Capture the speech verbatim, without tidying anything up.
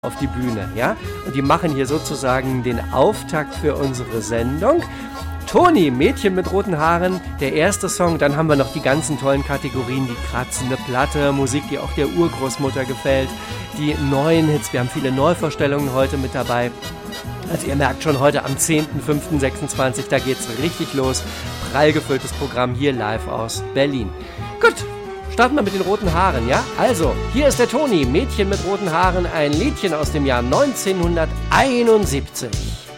auf die Bühne, ja? Und die machen hier sozusagen den Auftakt für unsere Sendung. Toni, Mädchen mit roten Haaren, der erste Song. Dann haben wir noch die ganzen tollen Kategorien, die kratzende Platte, Musik, die auch der Urgroßmutter gefällt, die neuen Hits. Wir haben viele Neuvorstellungen heute mit dabei. Also ihr merkt schon, heute am zehnten fünften sechsundzwanzig, da geht's richtig los. Prall gefülltes Programm hier live aus Berlin. Gut, starten wir mit den roten Haaren, ja? Also, hier ist der Toni, Mädchen mit roten Haaren, ein Liedchen aus dem Jahr neunzehnhunderteinundsiebzig.